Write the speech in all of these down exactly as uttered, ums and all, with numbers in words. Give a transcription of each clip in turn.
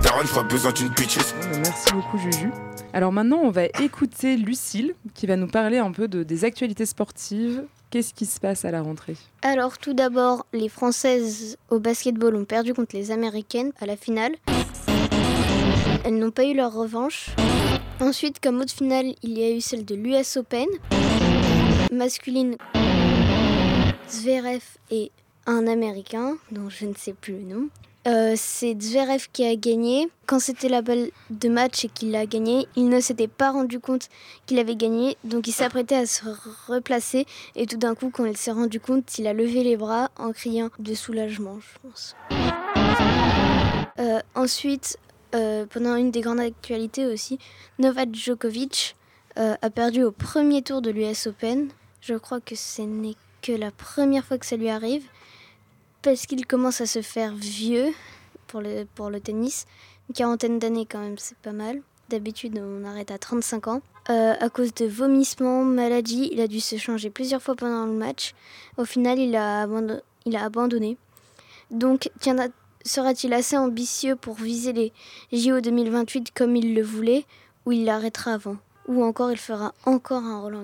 Daron, j'ai pas besoin d'une bitches. Merci beaucoup Juju. Alors maintenant, on va écouter Lucille qui va nous parler un peu de, des actualités sportives. Qu'est-ce qui se passe à la rentrée ? Alors tout d'abord, les Françaises au basketball ont perdu contre les Américaines à la finale. Elles n'ont pas eu leur revanche. Ensuite, comme autre finale, il y a eu celle de l'U S Open. Masculine, Zverev et un Américain, dont je ne sais plus le nom. Euh, c'est Zverev qui a gagné. Quand c'était la balle de match et qu'il a gagné, il ne s'était pas rendu compte qu'il avait gagné, donc il s'apprêtait à se replacer et tout d'un coup, quand il s'est rendu compte, il a levé les bras en criant de soulagement, je pense. Euh, ensuite, euh, pendant une des grandes actualités aussi, Novak Djokovic euh, a perdu au premier tour de l'U S Open. Je crois que ce n'est que la première fois que ça lui arrive. Parce qu'il commence à se faire vieux pour le, pour le tennis. Une quarantaine d'années quand même, c'est pas mal. D'habitude, on arrête à trente-cinq ans. Euh, à cause de vomissements, maladies, il a dû se changer plusieurs fois pendant le match. Au final, il a, abandon- il a abandonné. Donc, tiendra- sera-t-il assez ambitieux pour viser les J O deux mille vingt-huit comme il le voulait, ou il l'arrêtera avant ? Ou encore, il fera encore un Roland-Garros ?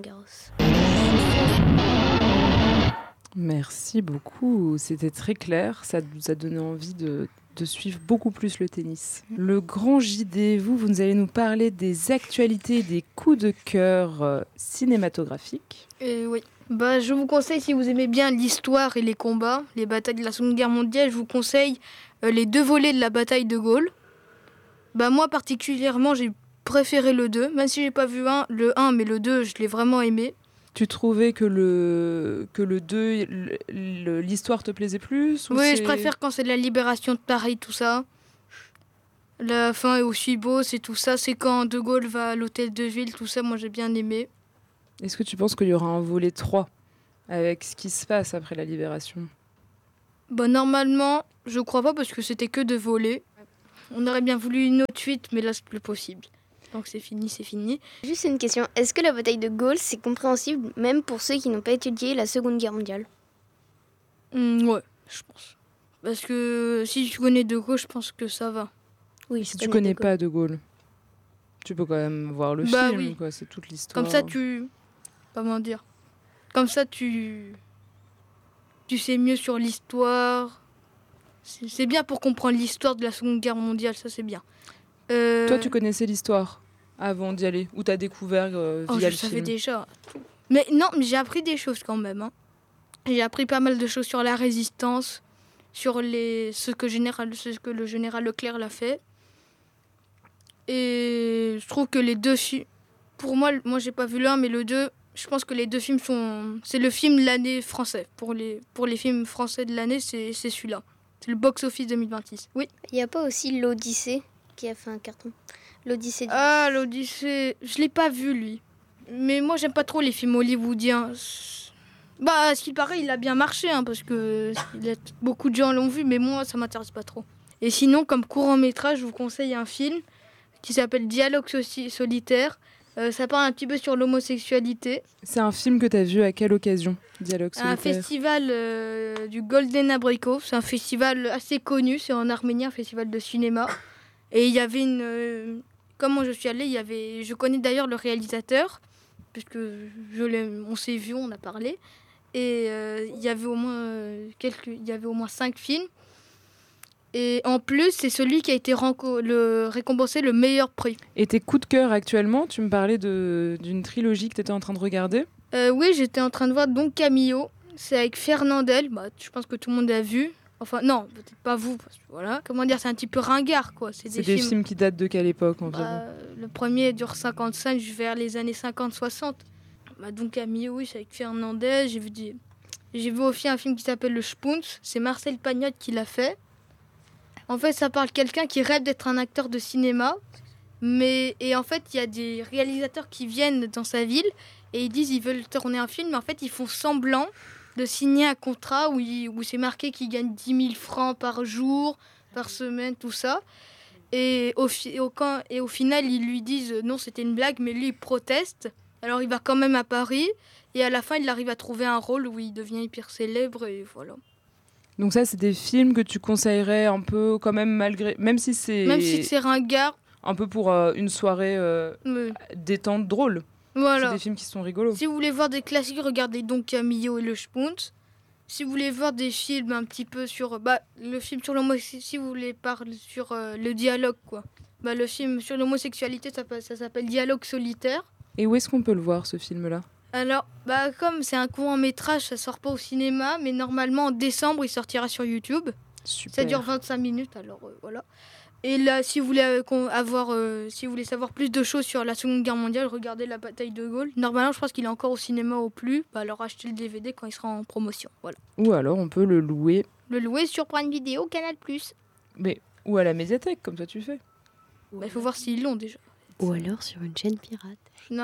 Merci beaucoup, c'était très clair, ça nous a donné envie de, de suivre beaucoup plus le tennis. Le grand J D, vous, vous allez nous parler des actualités, des coups de cœur euh, cinématographiques. Euh, oui, bah, je vous conseille, si vous aimez bien l'histoire et les combats, les batailles de la Seconde Guerre mondiale, je vous conseille euh, les deux volets de la bataille de Gaulle. Bah, moi particulièrement, j'ai préféré le deux, même si j'ai pas vu un, le un, mais le deux, je l'ai vraiment aimé. Tu trouvais que le, que le deux, le- le- l'histoire te plaisait plus ou Oui, c'est... je préfère quand c'est de la libération de Paris, tout ça. La fin est aussi beau, c'est tout ça. C'est quand De Gaulle va à l'hôtel de ville, tout ça, moi j'ai bien aimé. Est-ce que tu penses qu'il y aura un volet trois avec ce qui se passe après la libération ? Bah, normalement, je crois pas parce que c'était que deux volets. On aurait bien voulu une autre suite, mais là c'est plus possible. Donc c'est fini, c'est fini. Juste une question, est-ce que la bataille de Gaulle, c'est compréhensible même pour ceux qui n'ont pas étudié la Seconde Guerre mondiale ? Mmh, ouais, je pense. Parce que si tu connais De Gaulle, je pense que ça va. Oui, Si tu connais pas De Gaulle, tu peux quand même voir le Bah film, oui. quoi. C'est toute l'histoire. Comme ça, tu... Comment dire ? Comme ça, tu... Tu sais mieux sur l'histoire. C'est, c'est bien pour comprendre l'histoire de la Seconde Guerre mondiale, ça c'est bien. Euh... Toi, tu connaissais l'histoire avant d'y aller ou t'as découvert euh, via oh, je le savais film ? déjà. Mais non, mais j'ai appris des choses quand même. Hein. J'ai appris pas mal de choses sur la résistance, sur les... ce, que général... ce que le général Leclerc l'a fait. Et je trouve que les deux films... Pour moi, moi j'ai pas vu le un, mais le deux, je pense que les deux films sont... C'est le film de l'année français. Pour les, pour les films français de l'année, c'est, c'est celui-là. C'est le box-office deux mille vingt-six. Oui. Il n'y a pas aussi l'Odyssée qui a fait un carton ? L'Odyssée du... Ah, l'Odyssée... Je l'ai pas vu, lui. Mais moi, j'aime pas trop les films hollywoodiens. Bah, à ce qui paraît, il a bien marché, hein, parce que il a... beaucoup de gens l'ont vu, mais moi, ça m'intéresse pas trop. Et sinon, comme court-métrage, je vous conseille un film qui s'appelle Dialogue so- solitaire. Euh, ça parle un petit peu sur l'homosexualité. C'est un film que t'as vu à quelle occasion ? Dialogue solitaire. Un festival euh, du Golden Abrikov. C'est un festival assez connu, c'est en Arménie, un festival de cinéma. Et il y avait une... Euh, comment je suis allée, il y avait... Je connais d'ailleurs le réalisateur, puisque je l'ai, on s'est vu, on a parlé. Et euh, il y avait au moins euh, quelques... Il y avait au moins cinq films. Et en plus, c'est celui qui a été renco- le, récompensé le meilleur prix. Et tes coups de cœur actuellement, tu me parlais de, d'une trilogie que tu étais en train de regarder ? euh, Oui, j'étais en train de voir Don Camillo. C'est avec Fernandel. Bah, je pense que tout le monde a vu. Enfin, non, peut-être pas vous. Parce que, voilà. Comment dire, c'est un petit peu ringard, quoi. C'est, C'est des, des films... films qui datent de quelle époque environ ? Bah, le premier dure cinquante-cinq vers les années cinquante soixante. Bah, Don Camillo, oui, c'est avec Fernandel. J'ai vu, des... J'ai vu aussi un film qui s'appelle Le Spoons. C'est Marcel Pagnol qui l'a fait. En fait, ça parle de quelqu'un qui rêve d'être un acteur de cinéma. Mais, et en fait, il y a des réalisateurs qui viennent dans sa ville et ils disent qu'ils veulent tourner un film. Mais en fait, ils font semblant de signer un contrat où, il, où c'est marqué qu'ils gagnent dix mille francs par jour, par semaine, tout ça. Et au, fi- au, camp, et au final, ils lui disent euh, non, c'était une blague, mais lui, il proteste. Alors, il va quand même à Paris. Et à la fin, il arrive à trouver un rôle où il devient hyper célèbre. Et voilà. Donc ça, c'est des films que tu conseillerais un peu quand même malgré... Même si c'est... Même si c'est ringard. Un peu pour euh, une soirée euh, Oui. détente, drôle. Voilà. C'est des films qui sont rigolos. Si vous voulez voir des classiques, regardez donc Camillo et le Spunt. Si vous voulez voir des films un petit peu sur... Bah, le film sur l'homosexualité, si vous voulez parler sur euh, le dialogue, quoi. Bah, le film sur l'homosexualité, ça, ça s'appelle Dialogue solitaire. Et où est-ce qu'on peut le voir, ce film-là ? Alors, bah, comme c'est un court métrage, ça sort pas au cinéma, mais normalement, en décembre, il sortira sur YouTube. Super. Ça dure vingt-cinq minutes, alors euh, voilà. Et là, si vous voulez euh, avoir, euh, si vous voulez savoir plus de choses sur la Seconde Guerre mondiale, regardez la bataille de Gaulle. Normalement, je pense qu'il est encore au cinéma au plus. Bah, alors achetez le D V D quand il sera en promotion. Voilà. Ou alors, on peut le louer. Le louer sur Prime Video, Canal plus. Mais ou à la médiathèque, comme toi tu fais. Il bah, faut voir s'ils l'ont déjà. Ou alors sur une chaîne pirate.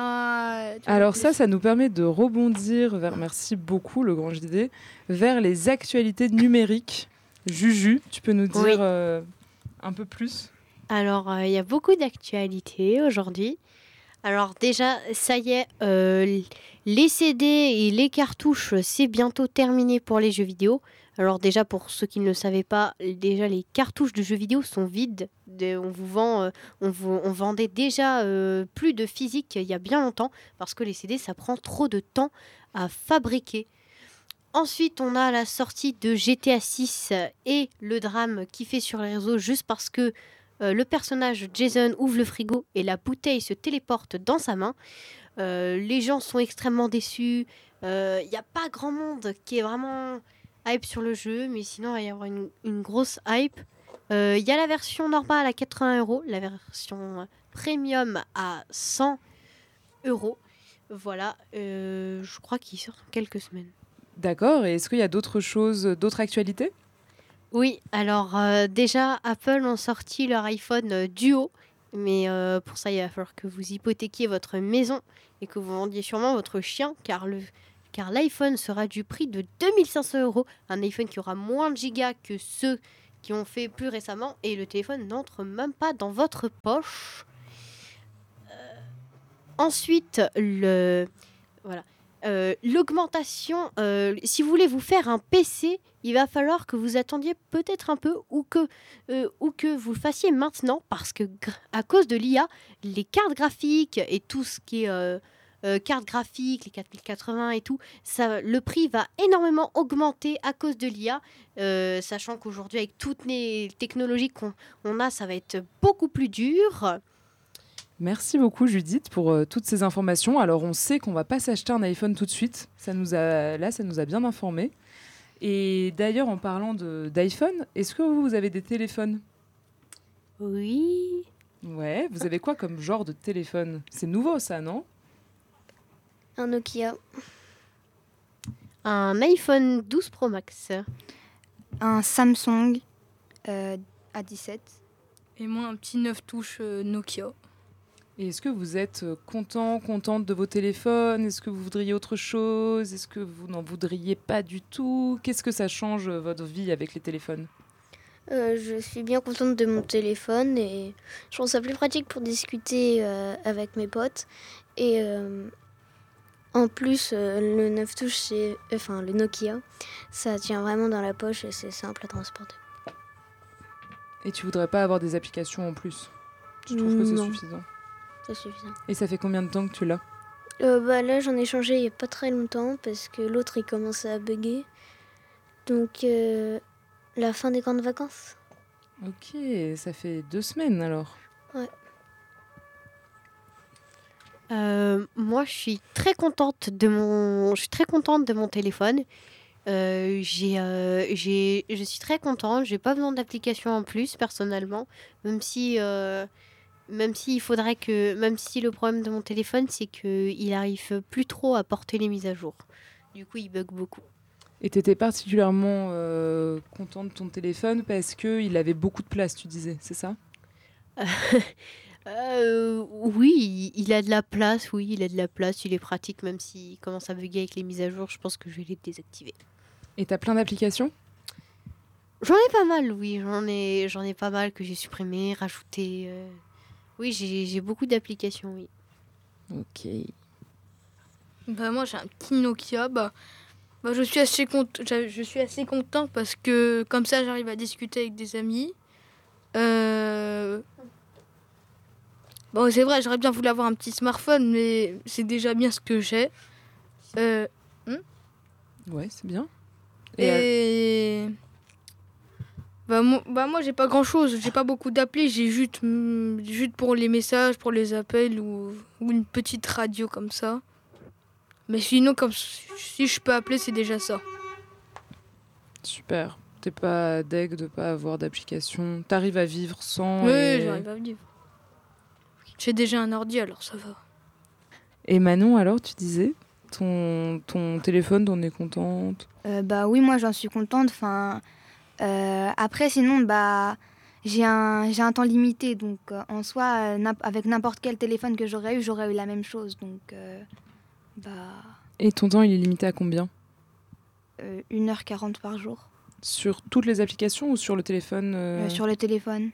Non. Alors ça, ça nous permet de rebondir vers, merci beaucoup le grand J D, vers les actualités numériques. Juju, tu peux nous dire Oui. euh, un peu plus ? Alors, il euh, y a beaucoup d'actualités aujourd'hui. Alors déjà, ça y est, euh, les C D et les cartouches, c'est bientôt terminé pour les jeux vidéo. Alors déjà, pour ceux qui ne le savaient pas, déjà les cartouches de jeux vidéo sont vides. De, on vous vend, euh, on, vous, on vendait déjà euh, plus de physique il y a bien longtemps parce que les C D, ça prend trop de temps à fabriquer. Ensuite, on a la sortie de G T A six et le drame qui fait sur les réseaux juste parce que euh, le personnage Jason ouvre le frigo et la bouteille se téléporte dans sa main. Euh, les gens sont extrêmement déçus. Il euh, n'y a pas grand monde qui est vraiment hype sur le jeu, mais sinon, il va y avoir une, une grosse hype. Il euh, y a la version normale à quatre-vingts euros, la version premium à cent euros. Voilà, euh, je crois qu'il sort dans quelques semaines. D'accord, et est-ce qu'il y a d'autres choses, d'autres actualités ? Oui, alors euh, déjà, Apple ont sorti leur iPhone euh, Duo, mais euh, pour ça, il va falloir que vous hypothéquiez votre maison et que vous vendiez sûrement votre chien, car, le, car l'iPhone sera du prix de deux mille cinq cents euros, un iPhone qui aura moins de gigas que ceux qui ont fait plus récemment, et le téléphone n'entre même pas dans votre poche. Euh, ensuite, le... Voilà. Euh, l'augmentation, euh, si vous voulez vous faire un P C, il va falloir que vous attendiez peut-être un peu ou que, euh, ou que vous le fassiez maintenant parce que gr- à cause de l'I A, les cartes graphiques et tout ce qui est euh, euh, cartes graphiques, les quatre mille quatre-vingts et tout, ça, le prix va énormément augmenter à cause de l'I A, euh, sachant qu'aujourd'hui avec toutes les technologies qu'on on a, ça va être beaucoup plus dur. Merci beaucoup Judith pour euh, toutes ces informations. Alors on sait qu'on ne va pas s'acheter un iPhone tout de suite. Ça nous a, là, ça nous a bien informés. Et d'ailleurs, en parlant de, d'iPhone, est-ce que vous, vous avez des téléphones ? Oui. Ouais, vous avez quoi comme genre de téléphone ? C'est nouveau ça, non ? Un Nokia. Un iPhone douze Pro Max. Un Samsung euh, A dix-sept. Et moi, un petit neuf touches euh, Nokia. Et est-ce que vous êtes content, contente de vos téléphones ? Est-ce que vous voudriez autre chose ? Est-ce que vous n'en voudriez pas du tout ? Qu'est-ce que ça change votre vie avec les téléphones ? Euh, je suis bien contente de mon téléphone et je trouve ça plus pratique pour discuter euh, avec mes potes. Et euh, en plus, euh, le neuf touches, c'est, enfin le Nokia, ça tient vraiment dans la poche et c'est simple à transporter. Et tu voudrais pas avoir des applications en plus ? Tu trouves que c'est Non. suffisant ? C'est suffisant. Et ça fait combien de temps que tu l'as ? Euh, bah, là, j'en ai changé il n'y a pas très longtemps parce que l'autre, il commençait à bugger. Donc, euh, la fin des grandes vacances. Ok, ça fait deux semaines alors. Ouais. Euh, moi, je suis très contente de mon, je suis très contente de mon téléphone. Euh, j'ai, euh, j'ai, je suis très contente. J'ai pas besoin d'application en plus personnellement, même si, euh, même si il faudrait que, même si le problème de mon téléphone, c'est que il arrive plus trop à porter les mises à jour. Du coup, il bug beaucoup. Et tu étais particulièrement euh, content de ton téléphone parce qu'il avait beaucoup de place, tu disais, c'est ça ? Euh, oui, il, il a de la place, oui, il a de la place, il est pratique, même s'il commence à bugger avec les mises à jour, je pense que je vais les désactiver. Et t'as plein d'applications ? J'en ai pas mal, oui, j'en ai, j'en ai pas mal que j'ai supprimé, rajouté. Euh... Oui, j'ai, j'ai beaucoup d'applications, oui. Ok. Bah, moi, j'ai un petit Nokia. Bah, Bah, je suis assez content, je suis assez content parce que comme ça j'arrive à discuter avec des amis. Euh... Bon, c'est vrai, j'aurais bien voulu avoir un petit smartphone, mais c'est déjà bien ce que j'ai. Euh... Ouais, c'est bien. Et, Et, et... Bah, moi, bah moi j'ai pas grand chose, j'ai pas beaucoup d'applis, j'ai juste, mm, juste pour les messages, pour les appels ou, ou une petite radio comme ça. Mais sinon, comme si je peux appeler, c'est déjà ça. super. T'es pas deg de pas avoir d'application. T'arrives à vivre sans. Oui, et... j'arrive à vivre. J'ai déjà un ordi, alors ça va. Et Manon, alors, tu disais ton, ton téléphone, t'en es contente? Euh, bah oui, moi j'en suis contente. Enfin, euh, après, sinon, bah j'ai un, j'ai un temps limité. Donc euh, en soi, euh, n'imp- avec n'importe quel téléphone que j'aurais eu, j'aurais eu la même chose. Donc, euh, bah, Et ton temps, il est limité à combien? euh, une heure quarante par jour Sur toutes les applications ou sur le téléphone euh... euh, sur le téléphone.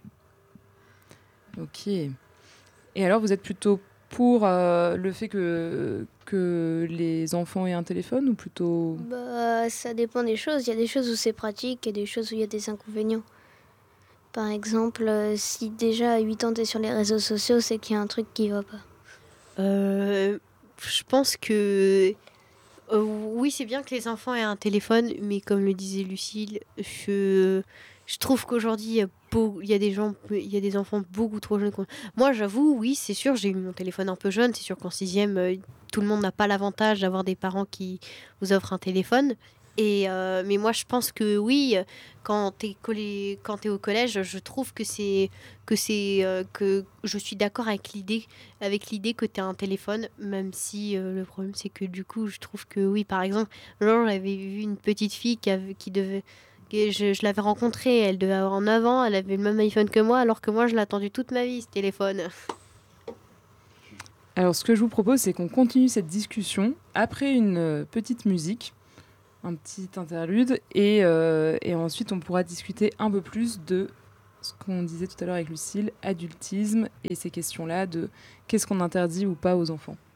Ok. Et alors, vous êtes plutôt pour euh, le fait que, que les enfants aient un téléphone ou plutôt... Bah, ça dépend des choses. Il y a des choses où c'est pratique et des choses où il y a des inconvénients. Par exemple, euh, si déjà à huit ans t'es sur les réseaux sociaux, c'est qu'il y a un truc qui va pas. Euh, je pense que euh, oui, c'est bien que les enfants aient un téléphone, mais comme le disait Lucille, je, je trouve qu'aujourd'hui, il y a beau- il y a des gens, il y a des enfants beaucoup trop jeunes. qu'on- Moi, j'avoue, oui, c'est sûr, j'ai eu mon téléphone un peu jeune. C'est sûr qu'en sixième, euh, tout le monde n'a pas l'avantage d'avoir des parents qui vous offrent un téléphone. Et euh, mais moi, je pense que oui, euh, quand t'es collé, quand t'es au collège, je trouve que c'est que c'est euh, que je suis d'accord avec l'idée avec l'idée que tu as un téléphone, même si euh, le problème c'est que du coup je trouve que oui, par exemple, genre j'avais vu une petite fille qui, avait, qui devait, que je, je l'avais rencontrée, elle devait avoir neuf ans, elle avait le même iPhone que moi, alors que moi je l'ai attendu toute ma vie ce téléphone. Alors, ce que je vous propose, c'est qu'on continue cette discussion après une euh, petite musique, un petit interlude, et, euh, et ensuite on pourra discuter un peu plus de ce qu'on disait tout à l'heure avec Lucille, adultisme, et ces questions-là de qu'est-ce qu'on interdit ou pas aux enfants.